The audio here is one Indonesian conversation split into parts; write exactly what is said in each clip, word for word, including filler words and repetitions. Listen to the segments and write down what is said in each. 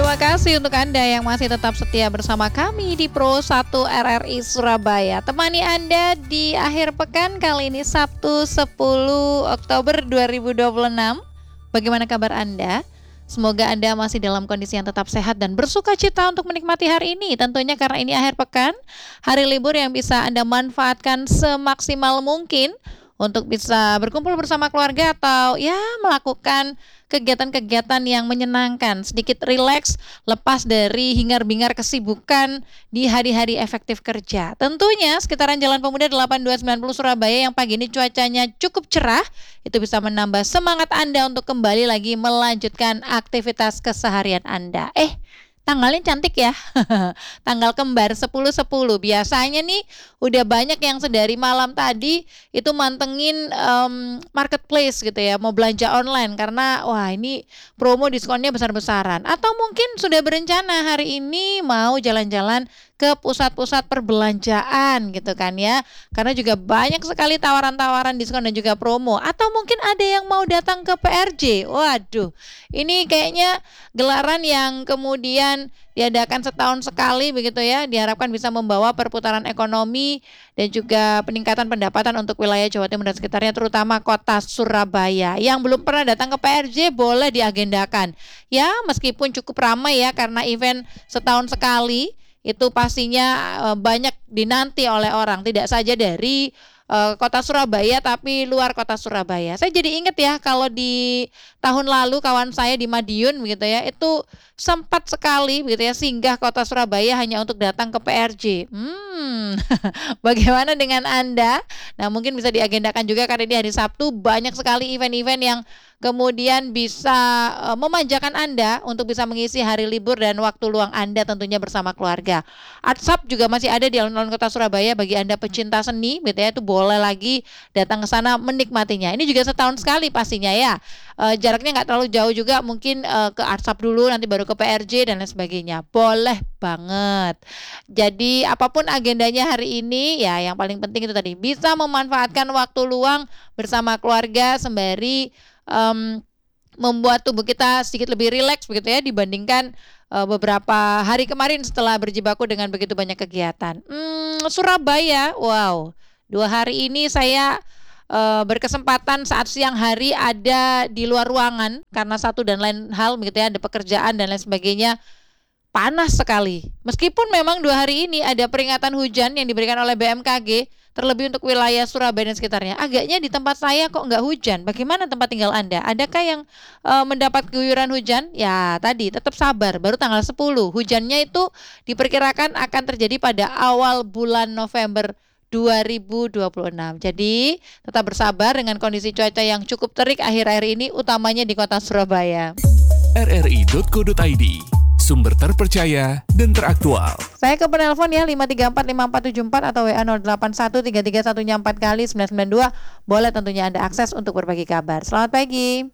Terima kasih untuk Anda yang masih tetap setia bersama kami di Pro satu R R I Surabaya. Temani Anda di akhir pekan kali ini Sabtu sepuluh Oktober dua ribu dua puluh enam. Bagaimana kabar Anda? Semoga Anda masih dalam kondisi yang tetap sehat dan bersuka cita untuk menikmati hari ini. Tentunya karena ini akhir pekan, hari libur yang bisa Anda manfaatkan semaksimal mungkin untuk bisa berkumpul bersama keluarga atau ya melakukan kegiatan-kegiatan yang menyenangkan, sedikit rileks, lepas dari hingar-bingar kesibukan di hari-hari efektif kerja. Tentunya sekitaran Jalan Pemuda delapan dua sembilan nol Surabaya yang pagi ini cuacanya cukup cerah, itu bisa menambah semangat Anda untuk kembali lagi melanjutkan aktivitas keseharian Anda. Eh, tanggalnya cantik ya, tanggal kembar sepuluh sepuluh. Biasanya nih udah banyak yang sedari malam tadi itu mantengin um, marketplace gitu ya, mau belanja online karena wah ini promo diskonnya besar-besaran. Atau mungkin sudah berencana hari ini mau jalan-jalan ke pusat-pusat perbelanjaan gitu kan ya. Karena juga banyak sekali tawaran-tawaran diskon dan juga promo. Atau mungkin ada yang mau datang ke P R J. Waduh, ini kayaknya gelaran yang kemudian diadakan setahun sekali begitu ya, diharapkan bisa membawa perputaran ekonomi dan juga peningkatan pendapatan untuk wilayah Jawa Timur dan sekitarnya, terutama kota Surabaya. Yang belum pernah datang ke P R J boleh diagendakan ya, meskipun cukup ramai ya karena event setahun sekali itu pastinya uh, banyak dinanti oleh orang, tidak saja dari uh, kota Surabaya tapi luar kota Surabaya. Saya jadi ingat ya kalau di tahun lalu kawan saya di Madiun begitu ya, itu sempat sekali begitu ya singgah kota Surabaya hanya untuk datang ke P R J. Hmm, bagaimana dengan Anda? Nah mungkin bisa diagendakan juga karena di hari Sabtu banyak sekali event-event yang kemudian bisa uh, memanjakan Anda untuk bisa mengisi hari libur dan waktu luang Anda tentunya bersama keluarga. Artsap juga masih ada di alun-alun kota Surabaya bagi Anda pecinta seni gitu ya, itu boleh lagi datang ke sana menikmatinya. Ini juga setahun sekali pastinya ya. Uh, jaraknya nggak terlalu jauh juga, mungkin uh, ke Artsap dulu nanti baru ke P R J dan lain sebagainya. Boleh banget. Jadi apapun agendanya hari ini ya yang paling penting itu tadi bisa memanfaatkan waktu luang bersama keluarga sembari um, membuat tubuh kita sedikit lebih rileks begitu ya dibandingkan uh, beberapa hari kemarin setelah berjibaku dengan begitu banyak kegiatan. Hmm, Surabaya, wow, dua hari ini saya uh, berkesempatan saat siang hari ada di luar ruangan karena satu dan lain hal begitu ya, ada pekerjaan dan lain sebagainya. Panas sekali. Meskipun memang dua hari ini ada peringatan hujan yang diberikan oleh B M K G, terlebih untuk wilayah Surabaya dan sekitarnya. Agaknya di tempat saya kok nggak hujan. Bagaimana tempat tinggal Anda? Adakah yang uh, mendapat guyuran hujan? Ya tadi tetap sabar. Baru tanggal sepuluh. Hujannya itu diperkirakan akan terjadi pada awal bulan November dua ribu dua puluh enam. Jadi tetap bersabar dengan kondisi cuaca yang cukup terik akhir-akhir ini, utamanya di kota Surabaya. r r i titik co titik i d, sumber terpercaya dan teraktual. Saya ke penelpon ya, lima tiga empat lima empat tujuh empat atau W A nol delapan satu tiga tiga satu empat kali sembilan sembilan dua. Boleh tentunya Anda akses untuk berbagi kabar. Selamat pagi.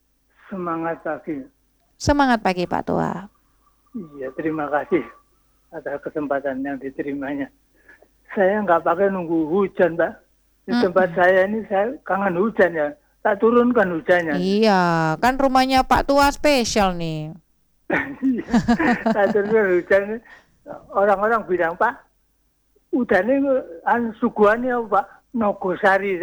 Semangat pagi. Semangat pagi Pak Tua. Iya, terima kasih atas kesempatan yang diterimanya. Saya nggak pakai nunggu hujan, Mbak. Di Hmm. tempat saya ini saya kangen hujan ya. Tak turunkan hujannya. Iya, kan rumahnya Pak Tua spesial nih. Tak turunkan hujan. Orang-orang bilang, Pak, udah nih an suguhannya Pak Nogosari.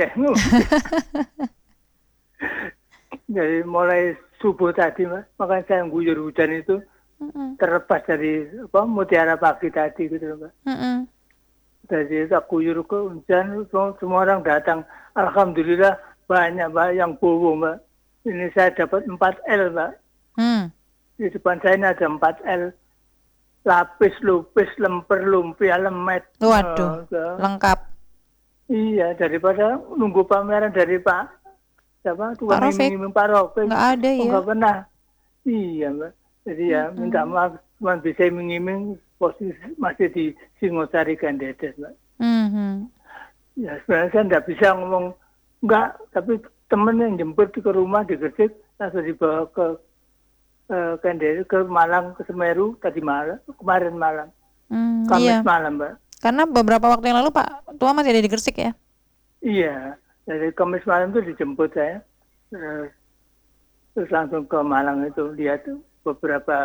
Jadi mulai subuh tadi, Mas, makanya saya guyur hujan itu Mm-mm. terlepas dari apa mutiara pagi tadi gitu, Mbak. Mm-mm. Jadi tak guyur ke hujan, semua orang datang. Alhamdulillah banyak Mbak yang bowo, Mbak. Ini saya dapat empat L, Mbak. Hmm. Di depan saya ini ada empat L. Lapis, lupis, lemper, lumpia, lemet. Waduh, Uh, lengkap. iya, daripada nunggu pameran dari Pak siapa tukang Pak Rafiq. iming-iming Pak Rafiq. Nggak ada Oh, ya. nggak pernah. Iya, Mbak. Jadi ya Mm-mm. minta maaf, cuma bisa iming-iming posisi masih di Singosari Gandedes, Mbak. Mhm. Ya sebenarnya saya nggak bisa ngomong enggak, tapi temen yang jemput ke rumah di Gresik langsung dibawa ke uh, Gandedes, ke Malang, ke Semeru tadi malam, kemarin malam, Hmm, Kamis iya. malam, Mbak. Karena beberapa waktu yang lalu Pak Tua masih ada di Gresik ya. Iya, dari Kamis malam itu dijemput saya, terus, terus langsung ke Malang itu lihat beberapa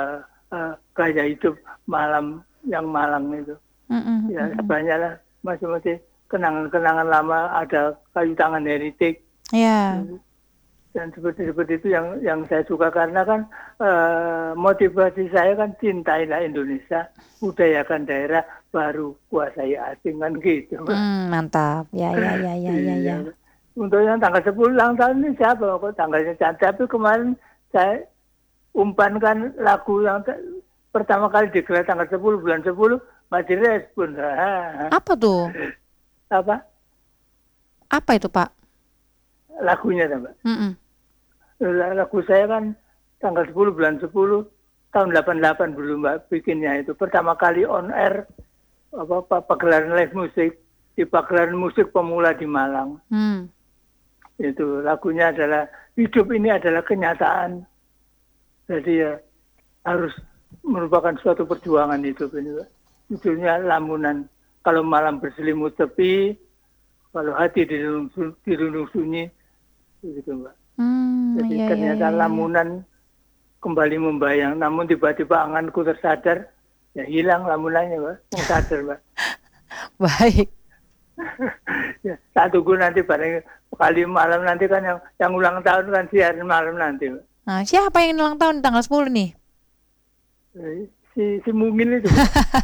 uh, gaya hidup malam yang malang itu. Mm-mm. Ya banyaklah masing-masing kenangan-kenangan lama, ada kayu tangan heritage. Ya. Dan seperti-seperti itu yang yang saya suka karena kan uh, motivasi saya kan cintailah Indonesia, budayakan daerah, baru kuasai asing kan gitu. Hmm, mantap. Ya ya ya ya ya ya. Untuk yang tanggal sepuluh ulang tahun ini siapa kok tanggalnya cantik. Tapi kemarin saya umpankan lagu yang te- pertama kali digelar tanggal sepuluh bulan sepuluh masih respon. Apa tuh? Apa? Apa itu, Pak? Lagunya Mbak. Mm-mm. Lagu saya kan tanggal sepuluh bulan sepuluh tahun delapan puluh delapan belum Mbak bikinnya itu. Pertama kali on air apa, apa pagelaran live musik di pagelaran musik pemula di Malang. Hmm. Itu lagunya adalah hidup ini adalah kenyataan. Jadi ya harus merupakan suatu perjuangan hidup ini Mbak. Judulnya Lamunan. Kalau malam berselimut sepi, kalau hati dirundung, dirundung sunyi, begitu Mbak. Hmm, Jadi ya, ternyata ya, ya, lamunan kembali membayang, namun tiba-tiba anganku tersadar, ya hilang lamunannya Mbak, yang sadar Mbak. Baik. Ya, tak tunggu nanti bareng kali malam nanti kan yang yang ulang tahun kan siaran malam nanti Mbak. Nah, siapa yang ulang tahun tanggal sepuluh nih? Si si Mungil itu.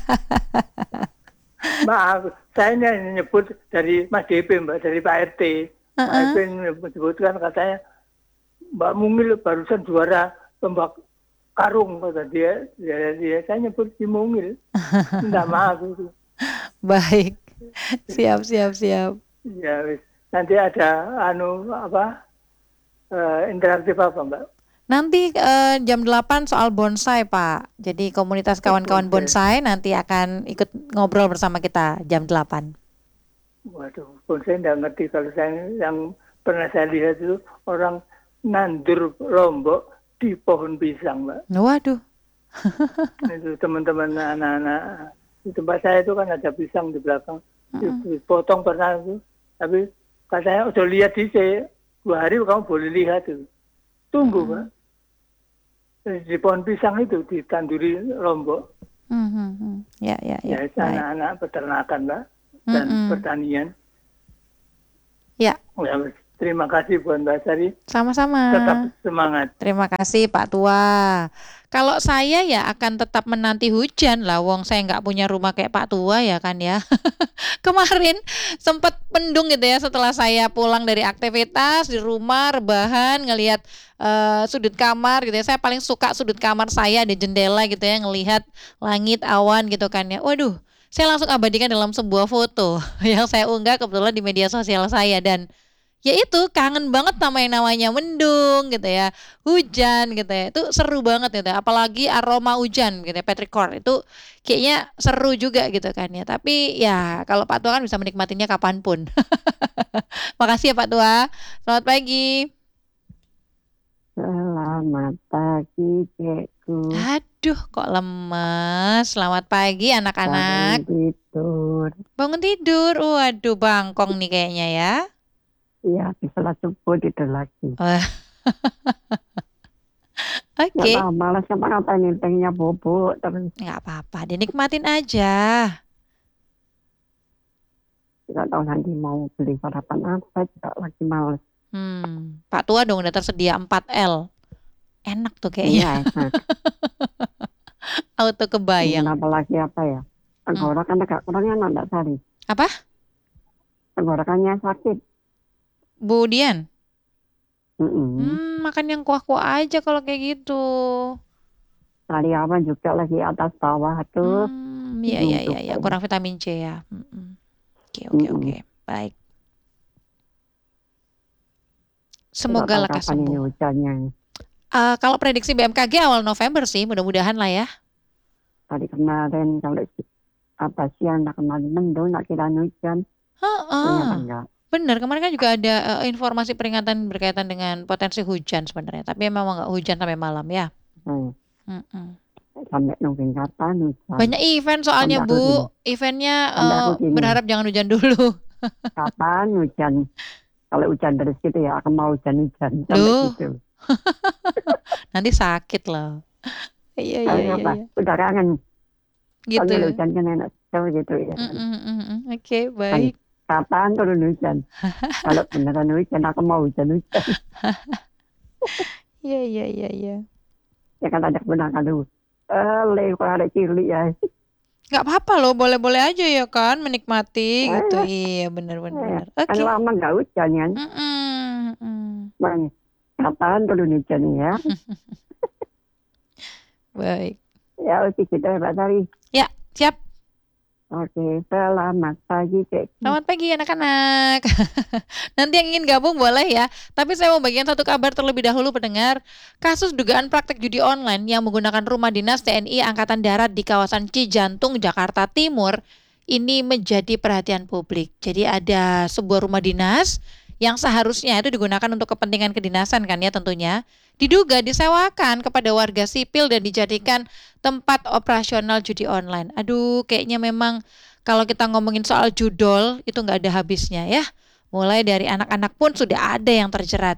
Maaf, saya ini nyebut dari Mas D P Mbak, dari Pak R T. Uh-uh. Pak R T menyebutkan katanya Mbak Mungil barusan juara lomba karung kata dia. dia, dia. Saya nyebut si Mungil. Minta maaf itu. Baik. Siap, siap, siap. Ya wis. Nanti ada anu apa? Uh, interaktif apa Mbak? Nanti eh, jam delapan soal bonsai, Pak. Jadi komunitas kawan-kawan bonsai nanti akan ikut ngobrol bersama kita jam delapan. Waduh, bonsai enggak ngerti. Kalau saya yang pernah saya lihat itu orang nandur lombok di pohon pisang, Mbak. Waduh. Itu teman-teman anak-anak di tempat saya itu kan ada pisang di belakang. Dipotong pernah itu. Tapi katanya udah lihat di saya, dua hari kamu boleh lihat itu. Tunggu, Mbak. Di pohon pisang itu ditanduri lombok. Hmm, ya, ya, ya. Ya, anak-anak peternakan, Mbak, dan Mm-mm. pertanian. Ya. Ya, terima kasih buat Mbak Sari. Sama-sama. Tetap semangat. Terima kasih Pak Tua. Kalau saya ya akan tetap menanti hujan lah, wong saya nggak punya rumah kayak Pak Tua ya kan ya. Kemarin sempat mendung gitu ya setelah saya pulang dari aktivitas di rumah rebahan ngelihat uh, sudut kamar gitu ya. Saya paling suka sudut kamar saya di jendela gitu ya, ngelihat langit awan gitu kan ya. Waduh, saya langsung abadikan dalam sebuah foto yang saya unggah kebetulan di media sosial saya, dan ya itu kangen banget sama yang namanya mendung gitu ya, hujan gitu ya, itu seru banget gitu ya. Apalagi aroma hujan gitu ya, petrichor itu kayaknya seru juga gitu kan ya. Tapi ya kalau Pak Tua kan bisa menikmatinya kapanpun. Makasih ya Pak Tua, selamat pagi. Selamat pagi, Cekku. Aduh, kok lemes. Selamat pagi anak-anak. Bangun tidur. Bangun tidur, waduh bangkong nih kayaknya ya. Iya, setelah subuh tidur lagi. Wah. Oke. Okay. Nggak tahu, malas sama ngapain nentengnya bobo terus. Nggak apa-apa, dinikmatin aja. Nggak tahu nanti mau beli sarapan apa, juga lagi malas. Hmm, Pak Tua dong udah tersedia empat L. Enak tuh kayaknya. Iya, enak. Auto kebayang. Hmm, apalagi apa ya? Tenggorokan hmm. agak kurangnya nggak Sari. Apa? Tenggorokannya sakit. Bu Dian? Mm-mm. Hmm, makan yang kuah-kuah aja kalau kayak gitu. Sariawan juga lagi atas bawah tuh. Hmm, iya iya iya ya. Kurang vitamin C ya. Mm-mm. Oke oke Mm-mm. oke. Baik. Semoga lekas sembuh. Ini hujannya. Uh, kalau prediksi B M K G awal November sih, mudah-mudahan lah ya. Tadi kemarin kalau apa siang nak kemarin mendung, nak kira hujan. Heeh. Benar, kemarin kan juga ada uh, informasi peringatan berkaitan dengan potensi hujan sebenarnya, tapi memang nggak hujan sampai malam ya. Hmm. Mm-mm. Sampai nungguin kapan hujan. Banyak event soalnya sampai Bu, eventnya uh, berharap jangan hujan dulu. Kapan hujan? Kalau hujan terus gitu ya, aku mau hujan-hujan. Loh. Gitu. Nanti sakit loh. Iya iya Kayak iya. apa? iya. Udah kangen. Gitu. Soalnya hujan kan enak sekali gitu ya. Mm, mm, mm, mm. Oke, Kan, baik. kapan turun hujan? Kalau beneran hujan, aku mau hujan-hujan. Iya iya iya iya. Ya kan ajak gunakan dulu. Eh, lewat ada cilik ya. Nggak apa-apa loh, boleh-boleh aja ya kan menikmati gitu. Eh, Iya, benar-benar eh, benar. kan Oke. lama nggak hujan kan. Mm-mm, mm. Bang, kapan turun hujan ya? Baik. Ya, oke kita Mbak Tari. Ya, siap. Oke, selamat pagi, Cek. Selamat pagi anak-anak. Nanti yang ingin gabung boleh ya. Tapi saya mau bagian satu kabar terlebih dahulu pendengar. Kasus dugaan praktek judi online yang menggunakan rumah dinas T N I Angkatan Darat di kawasan Cijantung, Jakarta Timur ini menjadi perhatian publik. Jadi ada sebuah rumah dinas yang seharusnya itu digunakan untuk kepentingan kedinasan kan ya tentunya. Diduga disewakan kepada warga sipil dan dijadikan tempat operasional judi online. Aduh, kayaknya memang kalau kita ngomongin soal judol itu nggak ada habisnya ya. Mulai dari anak-anak pun sudah ada yang terjerat.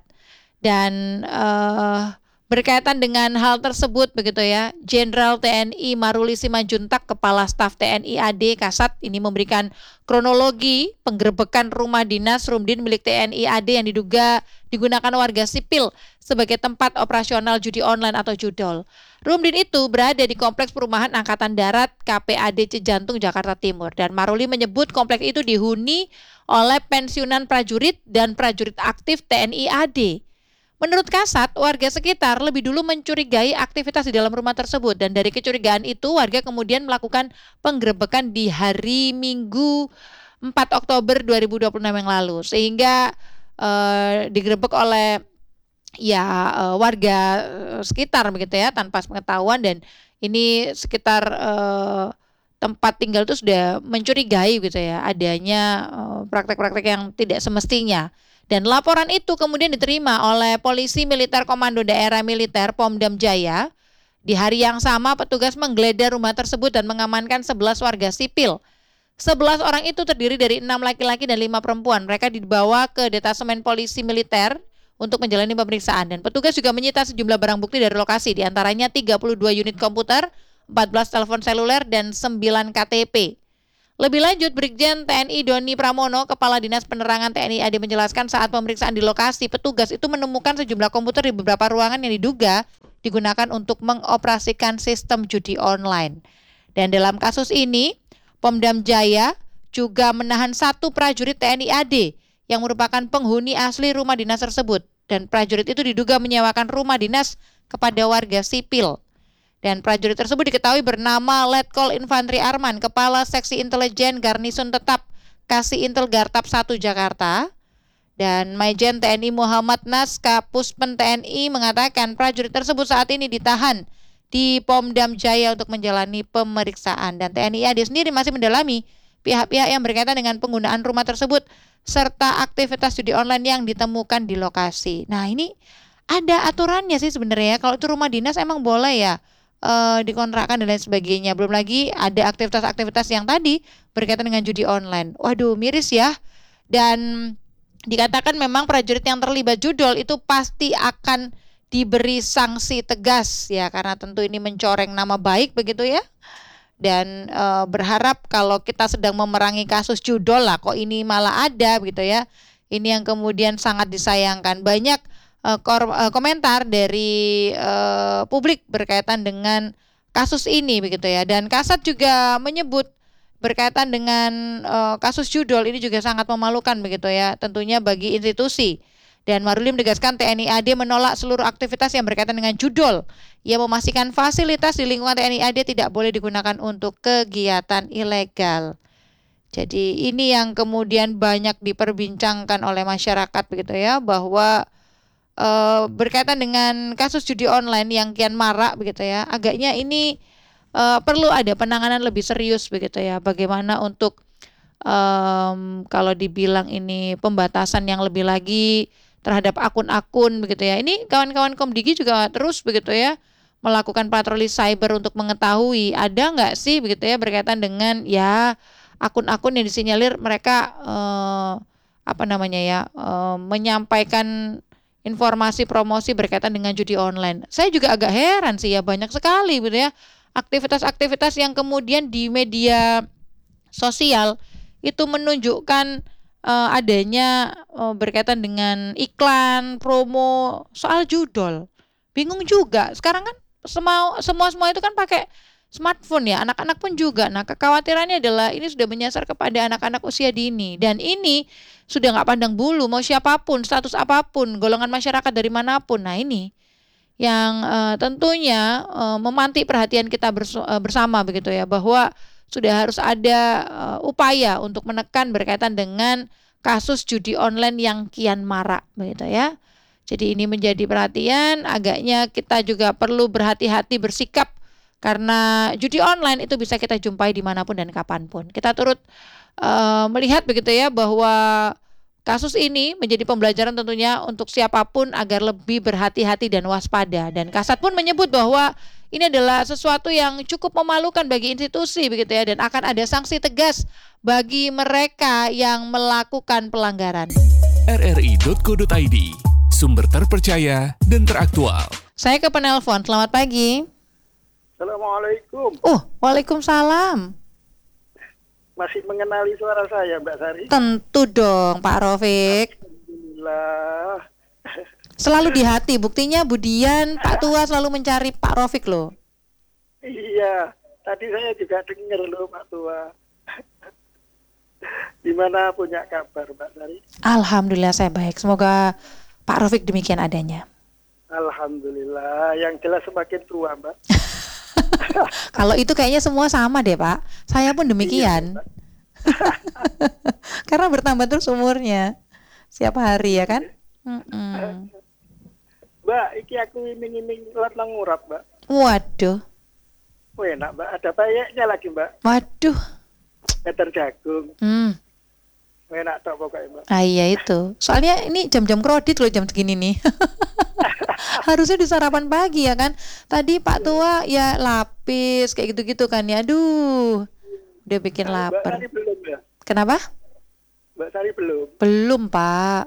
Dan eh, berkaitan dengan hal tersebut begitu ya, Jenderal T N I Maruli Simanjuntak, Kepala Staf T N I A D Kasat ini memberikan kronologi penggerebekan rumah dinas Rumdin milik T N I A D yang diduga digunakan warga sipil sebagai tempat operasional judi online atau judol. Rumdin itu berada di Kompleks Perumahan Angkatan Darat K P A D Cijantung, Jakarta Timur. Dan Maruli menyebut kompleks itu dihuni oleh pensiunan prajurit dan prajurit aktif T N I A D. Menurut Kasat, warga sekitar lebih dulu mencurigai aktivitas di dalam rumah tersebut. Dan dari kecurigaan itu, warga kemudian melakukan penggerebekan di hari Minggu empat Oktober dua ribu dua puluh enam yang lalu. Sehingga eh, digerebek oleh ya uh, warga uh, sekitar begitu ya tanpa pengetahuan, dan ini sekitar uh, tempat tinggal itu sudah mencurigai gitu ya adanya uh, praktek-praktek yang tidak semestinya. Dan laporan itu kemudian diterima oleh Polisi Militer Komando Daerah Militer Pomdam Jaya. Di hari yang sama petugas menggeledah rumah tersebut dan mengamankan sebelas warga sipil. sebelas orang itu terdiri dari enam laki-laki dan lima perempuan. Mereka dibawa ke detasemen polisi militer untuk menjalani pemeriksaan, dan petugas juga menyita sejumlah barang bukti dari lokasi, diantaranya tiga puluh dua unit komputer, empat belas telepon seluler, dan sembilan K T P. Lebih lanjut, Brigjen T N I Doni Pramono, Kepala Dinas Penerangan T N I A D menjelaskan saat pemeriksaan di lokasi, petugas itu menemukan sejumlah komputer di beberapa ruangan yang diduga digunakan untuk mengoperasikan sistem judi online. Dan dalam kasus ini, Pomdam Jaya juga menahan satu prajurit T N I A D yang merupakan penghuni asli rumah dinas tersebut. Dan prajurit itu diduga menyewakan rumah dinas kepada warga sipil. Dan prajurit tersebut diketahui bernama Letkol Infantri Arman, Kepala Seksi Intelijen Garnison Tetap Kasih Intel Gartap satu Jakarta. Dan Majen T N I Muhammad Nas, Kapuspen T N I mengatakan prajurit tersebut saat ini ditahan di Pomdam Jaya untuk menjalani pemeriksaan. Dan T N I A D sendiri masih mendalami pihak-pihak yang berkaitan dengan penggunaan rumah tersebut serta aktivitas judi online yang ditemukan di lokasi. Nah, ini ada aturannya sih sebenarnya. Kalau itu rumah dinas emang boleh ya uh, dikontrakkan dan lain sebagainya. Belum lagi ada aktivitas-aktivitas yang tadi berkaitan dengan judi online. Waduh, miris ya. Dan dikatakan memang prajurit yang terlibat judol itu pasti akan diberi sanksi tegas ya, karena tentu ini mencoreng nama baik begitu ya. Dan e, berharap kalau kita sedang memerangi kasus judol lah, kok ini malah ada gitu ya. Ini yang kemudian sangat disayangkan. Banyak e, kor, e, komentar dari e, publik berkaitan dengan kasus ini begitu ya. Dan Kasat juga menyebut berkaitan dengan e, kasus judol ini juga sangat memalukan begitu ya, tentunya bagi institusi. Dan Maruli menegaskan T N I A D menolak seluruh aktivitas yang berkaitan dengan judol. Ia memastikan fasilitas di lingkungan T N I A D tidak boleh digunakan untuk kegiatan ilegal. Jadi ini yang kemudian banyak diperbincangkan oleh masyarakat begitu ya, bahwa e, berkaitan dengan kasus judi online yang kian marak begitu ya. Agaknya ini e, perlu ada penanganan lebih serius begitu ya. Bagaimana untuk e, kalau dibilang ini pembatasan yang lebih lagi terhadap akun-akun begitu ya. Ini kawan-kawan Komdigi juga terus begitu ya melakukan patroli cyber untuk mengetahui ada nggak sih begitu ya berkaitan dengan ya akun-akun yang disinyalir mereka eh, apa namanya ya eh, menyampaikan informasi promosi berkaitan dengan judi online. Saya juga agak heran sih ya, banyak sekali gitu ya aktivitas-aktivitas yang kemudian di media sosial itu menunjukkan uh, adanya uh, berkaitan dengan iklan, promo soal judol. Bingung juga. Sekarang kan semua semua semua itu kan pakai smartphone ya, anak-anak pun juga. Nah, kekhawatirannya adalah ini sudah menyasar kepada anak-anak usia dini dan ini sudah nggak pandang bulu, mau siapapun, status apapun, golongan masyarakat dari manapun. Nah, ini yang uh, tentunya uh, memantik perhatian kita bersu- uh, bersama begitu ya, bahwa sudah harus ada uh, upaya untuk menekan berkaitan dengan kasus judi online yang kian marak begitu ya. Jadi ini menjadi perhatian, agaknya kita juga perlu berhati-hati bersikap karena judi online itu bisa kita jumpai dimanapun dan kapanpun. Kita turut uh, melihat begitu ya bahwa kasus ini menjadi pembelajaran tentunya untuk siapapun agar lebih berhati-hati dan waspada. Dan Kasat pun menyebut bahwa ini adalah sesuatu yang cukup memalukan bagi institusi begitu ya, dan akan ada sanksi tegas bagi mereka yang melakukan pelanggaran. R R I titik co titik I D, sumber terpercaya dan teraktual. Saya ke penelpon. Selamat pagi. Assalamualaikum. Oh, waalaikumsalam. Masih mengenali suara saya, Mbak Sari? Tentu dong, Pak Rafiq. Alhamdulillah. Selalu di hati. Buktinya Budian, Pak Tua selalu mencari Pak Rafiq loh. Iya, tadi saya juga dengar loh Pak Tua. Gimana punya kabar, Mbak Sari? Alhamdulillah saya baik. Semoga Pak Rafiq demikian adanya. Alhamdulillah. Yang jelas semakin tua, Mbak. Kalau itu kayaknya semua sama deh Pak. Saya pun demikian. Iya, Karena bertambah terus umurnya setiap hari ya kan. Mm-mm. Mbak, iki aku iming-iming lat ngurap, Mbak. Waduh. Oh enak, Mbak. Ada payeknya lagi, Mbak. Waduh. Meter jagung. Hmm. Enak tok pokoknya, Mbak. Ah iya itu. Soalnya ini jam-jam kredit loh jam segini nih. Harusnya di sarapan pagi ya kan. Tadi Pak Tua ya lapis kayak gitu-gitu kan ya. Aduh. Udah bikin Mbak lapar. Sari belum ya? Kenapa? Mbak Sari belum. Belum, Pak.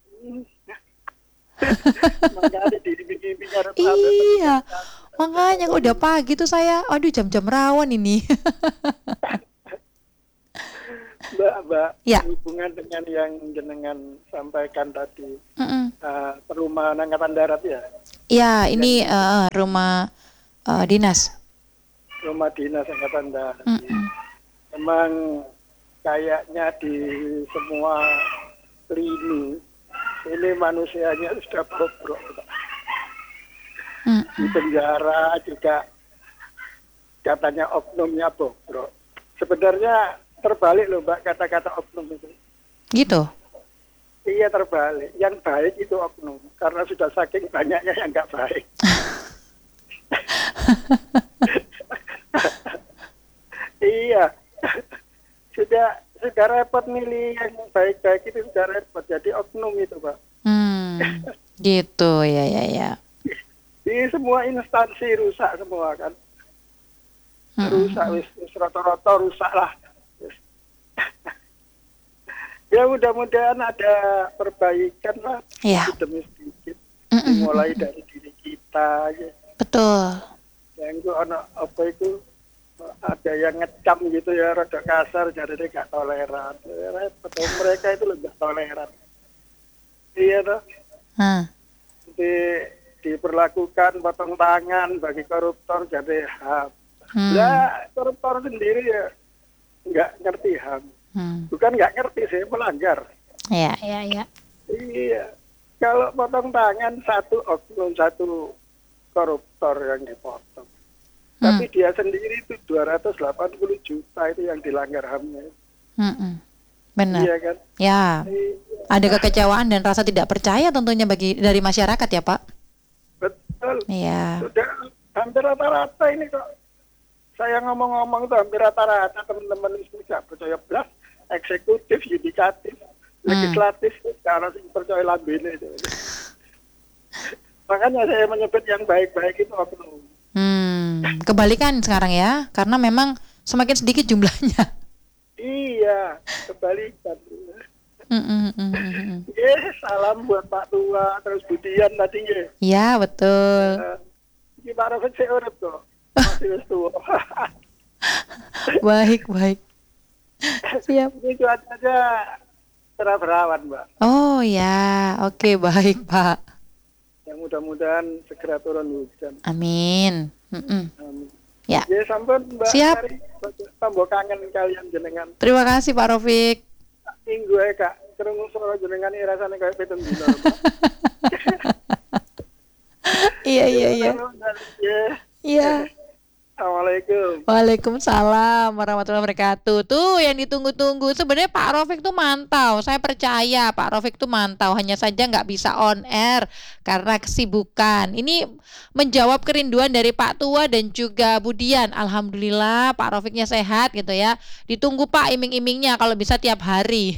Makanya diiming-iming arep Iya. Makanya udah pagi tuh saya, aduh jam-jam rawan ini. Mbak, Mbak, Ya. hubungan dengan yang jenengan sampaikan tadi, Mm-mm. uh, perumahan angkatan darat ya, Ya, ini eh, rumah eh, dinas. rumah dinas angkatan darat. Mm-mm. Memang kayaknya di semua lini ini manusianya sudah bobrok, Mbak. Mm-mm. Di penjara juga katanya oknumnya bobrok. Sebenarnya terbalik loh, Mbak, kata-kata oknum itu. Gitu. Iya, terbalik. Yang baik itu oknum, karena sudah saking banyaknya yang nggak baik. Iya, sudah sudah repot milih yang baik-baik itu, sudah repot. Jadi oknum itu, Pak. Hmm. Gitu ya ya ya. Di semua instansi rusak semua kan. Mm-mm. Rusak, wis, wis rata-rata rusak lah. Ya mudah-mudahan ada perbaikan lah, Iya. sedikit demi sedikit. Mm-mm. Dimulai dari diri kita aja. Betul. Yang itu anak apa itu ada yang ngecam gitu ya, rada kasar, jadi dia gak toleran. Ya, repot. Mereka itu lebih toleran. Iya toh. Hah. Di, diperlakukan potong tangan bagi koruptor jadi H A M. Hmm. Ya koruptor sendiri ya nggak ngerti H A M. Hmm. Bukan nggak ngerti sih, melanggar. Ya ya ya. Iya. Kalau potong tangan satu oknum, satu koruptor yang dipotong. Hmm. Tapi dia sendiri itu dua ratus delapan puluh juta itu yang dilanggar H A M-nya. Mm-mm. Benar. Iya kan? Ya. Iya. Ada kekecewaan dan rasa tidak percaya tentunya bagi dari masyarakat ya Pak. Betul. Iya. Sudah hampir rata-rata ini kok. Saya ngomong-ngomong itu hampir rata-rata teman-teman itu nggak percaya belas. Eksekutif, yudikatif, legislatif, karena sing percaya lambene itu. Makanya saya menyebut yang baik-baik itu oknum. Hmm, kebalikan sekarang ya, karena memang semakin sedikit jumlahnya. Iya, kebalikan. Mm, mm, mm, mm. Nggih, salam buat Pak Tua terus Budian tadi nggih. Ya, betul. Eh, Iki Pak Rafiq sik urip kok. Masih wis tuwa. Baik, baik. Siap. Ini cuaca aja cerah berawan, Mbak. Oh ya, oke, baik, Pak. Yang mudah-mudahan segera turun hujan. Amin. Mm-mm. Amin. Ya, Ya sampun Mbak Siap. Sari, tambah kangen kalian jenengan. terima kasih Pak Rafiq. Minggu ae Kak, krungu suara jenengan iki rasane kaya pitung dino. Iya, iya, iya. Ya. Iya. Assalamualaikum. Waalaikumsalam warahmatullahi wabarakatuh. Tuh yang ditunggu-tunggu. Sebenarnya Pak Rafiq tuh mantau. Saya percaya Pak Rafiq tuh mantau. Hanya saja nggak bisa on air karena kesibukan. Ini menjawab kerinduan dari Pak Tua dan juga Budian. Alhamdulillah Pak Rafiqnya sehat gitu ya. Ditunggu Pak iming-imingnya kalau bisa tiap hari.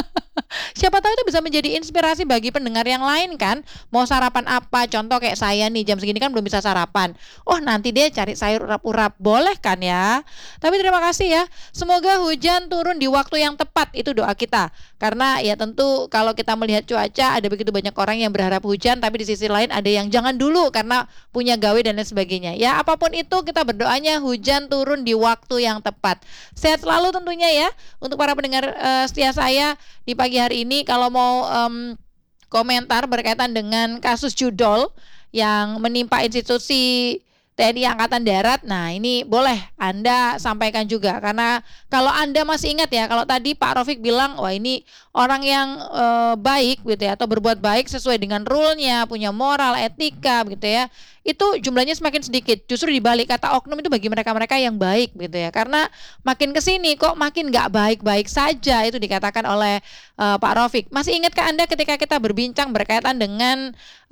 Siapa tahu itu bisa menjadi inspirasi bagi pendengar yang lain kan. Mau sarapan apa? Contoh kayak saya nih jam segini kan belum bisa sarapan. Oh nanti deh cari sayur urap-urap. Boleh kan ya. Tapi terima kasih ya. Semoga hujan turun di waktu yang tepat. Itu doa kita. Karena ya tentu kalau kita melihat cuaca ada begitu banyak orang yang berharap hujan. Tapi di sisi lain ada yang jangan dulu karena punya gawe dan lain sebagainya. Ya apapun itu kita berdoanya hujan turun di waktu yang tepat. Sehat selalu tentunya ya. Untuk para pendengar uh, setia saya di pagi hari ini kalau mau um, komentar berkaitan dengan kasus judol yang menimpa institusi T N I Angkatan Darat, nah ini boleh Anda sampaikan juga karena kalau Anda masih ingat ya kalau tadi Pak Rafiq bilang wah ini orang yang e, baik gitu ya atau berbuat baik sesuai dengan rule-nya, punya moral, etika gitu ya. Itu jumlahnya semakin sedikit. Justru dibalik kata oknum itu bagi mereka-mereka yang baik gitu ya. Karena makin kesini kok makin nggak baik-baik saja itu dikatakan oleh uh, Pak Rafiq. Masih ingatkah Anda ketika kita berbincang berkaitan dengan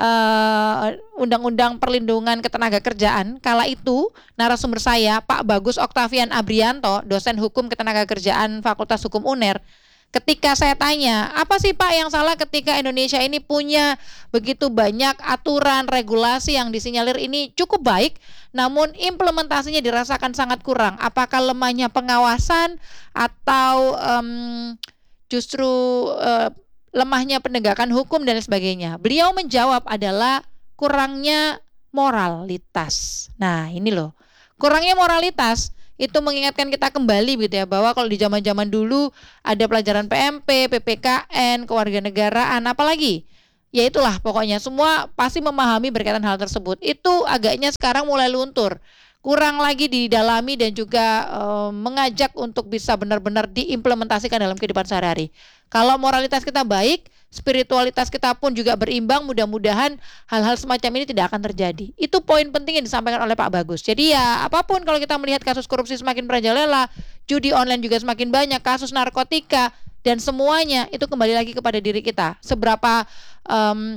uh, Undang-Undang Perlindungan Ketenagakerjaan? Kala itu narasumber saya Pak Bagus Oktavian Abrianto, dosen hukum ketenagakerjaan Fakultas Hukum U N E R. Ketika saya tanya, apa sih Pak yang salah ketika Indonesia ini punya begitu banyak aturan, regulasi yang disinyalir ini cukup baik, namun implementasinya dirasakan sangat kurang. Apakah lemahnya pengawasan atau um, justru uh, lemahnya penegakan hukum dan sebagainya? Beliau menjawab adalah kurangnya moralitas. Nah ini loh, kurangnya moralitas. Itu mengingatkan kita kembali gitu ya bahwa kalau di zaman-zaman dulu ada pelajaran P M P, P P K N, kewarganegaraan, apalagi ya itulah pokoknya semua pasti memahami berkaitan hal tersebut. Itu agaknya sekarang mulai luntur, kurang lagi didalami dan juga e, mengajak untuk bisa benar-benar diimplementasikan dalam kehidupan sehari-hari. Kalau moralitas kita baik, spiritualitas kita pun juga berimbang, mudah-mudahan hal-hal semacam ini tidak akan terjadi. Itu poin penting yang disampaikan oleh Pak Bagus. Jadi ya apapun kalau kita melihat kasus korupsi semakin merajalela, judi online juga semakin banyak, kasus narkotika dan semuanya itu kembali lagi kepada diri kita. Seberapa um,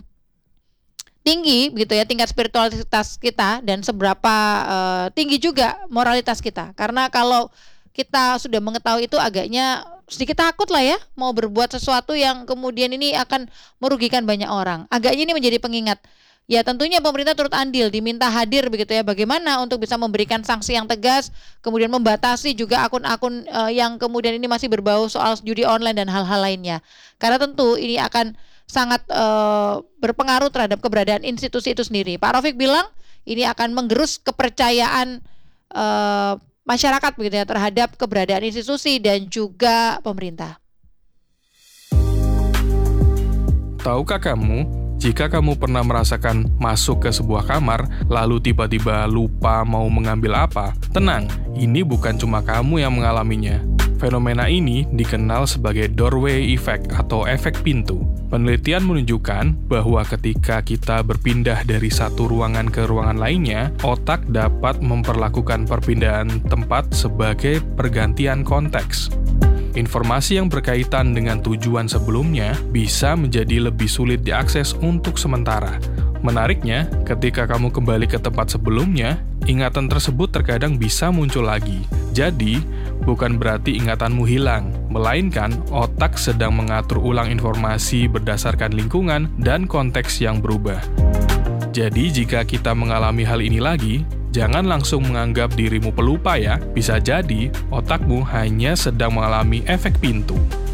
tinggi gitu ya tingkat spiritualitas kita dan seberapa uh, tinggi juga moralitas kita. Karena kalau kita sudah mengetahui itu agaknya sedikit takut lah ya mau berbuat sesuatu yang kemudian ini akan merugikan banyak orang. Agaknya ini menjadi pengingat. Ya tentunya pemerintah turut andil diminta hadir begitu ya bagaimana untuk bisa memberikan sanksi yang tegas, kemudian membatasi juga akun-akun uh, yang kemudian ini masih berbau soal judi online dan hal-hal lainnya. Karena tentu ini akan sangat uh, berpengaruh terhadap keberadaan institusi itu sendiri. Pak Rafiq bilang ini akan menggerus kepercayaan uh, masyarakat begitu ya terhadap keberadaan institusi dan juga pemerintah. Tahukah kamu, jika kamu pernah merasakan masuk ke sebuah kamar, lalu tiba-tiba lupa mau mengambil apa? Tenang, ini bukan cuma kamu yang mengalaminya. Fenomena ini dikenal sebagai doorway effect atau efek pintu. Penelitian menunjukkan bahwa ketika kita berpindah dari satu ruangan ke ruangan lainnya, otak dapat memperlakukan perpindahan tempat sebagai pergantian konteks. Informasi yang berkaitan dengan tujuan sebelumnya bisa menjadi lebih sulit diakses untuk sementara. Menariknya, ketika kamu kembali ke tempat sebelumnya, ingatan tersebut terkadang bisa muncul lagi. Jadi, bukan berarti ingatanmu hilang, melainkan otak sedang mengatur ulang informasi berdasarkan lingkungan dan konteks yang berubah. Jadi, jika kita mengalami hal ini lagi, jangan langsung menganggap dirimu pelupa ya. Bisa jadi, otakmu hanya sedang mengalami efek pintu.